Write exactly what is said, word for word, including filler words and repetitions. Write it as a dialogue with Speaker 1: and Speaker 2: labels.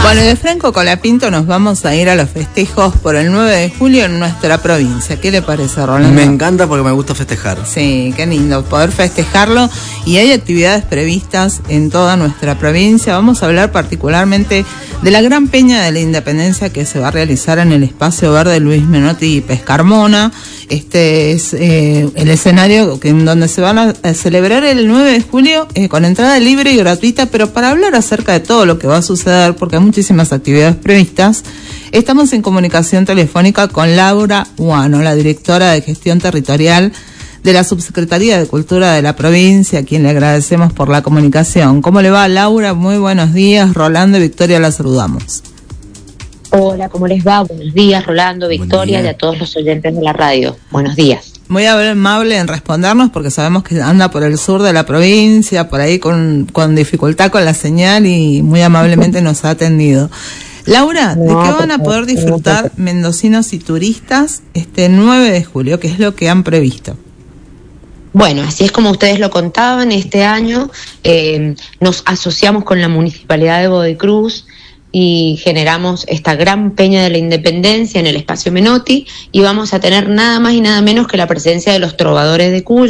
Speaker 1: Bueno, de Franco Colapinto nos vamos a ir a los festejos por el nueve de julio en nuestra provincia. ¿Qué le parece, Rolando?
Speaker 2: Me encanta porque me gusta festejar.
Speaker 1: Sí, qué lindo poder festejarlo. Y hay actividades previstas en toda nuestra provincia. Vamos a hablar particularmente de la Gran Peña de la Independencia que se va a realizar en el Espacio Verde Luis Menotti y Pescarmona. Este es eh, el escenario que, en donde se van a, a celebrar el nueve de julio eh, con entrada libre y gratuita, pero para hablar acerca de todo lo que va a suceder, porque hay muchísimas actividades previstas, estamos en comunicación telefónica con Laura Huano, la directora de Gestión Territorial de la Subsecretaría de Cultura de la provincia, a quien le agradecemos por la comunicación. ¿Cómo le va, Laura? Muy buenos días. Rolando y Victoria, la saludamos.
Speaker 3: Hola, ¿cómo les va? Buenos días, Rolando, Victoria y a todos los oyentes de la radio. Buenos días.
Speaker 1: Muy amable en respondernos porque sabemos que anda por el sur de la provincia, por ahí con, con dificultad con la señal y muy amablemente nos ha atendido. Laura, ¿de qué van a poder disfrutar mendocinos y turistas este nueve de julio? ¿Qué es lo que han previsto?
Speaker 3: Bueno, así es como ustedes lo contaban, este año eh, nos asociamos con la Municipalidad de Godoy Cruz y generamos esta Gran Peña de la Independencia en el Espacio Menotti y vamos a tener nada más y nada menos que la presencia de los trovadores de Cuyo.